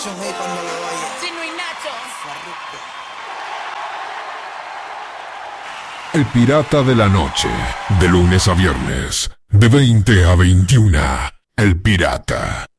Cuando lo oye. Chino y Nacho. El Pirata de la Noche, de lunes a viernes, de 20 a 21. El Pirata.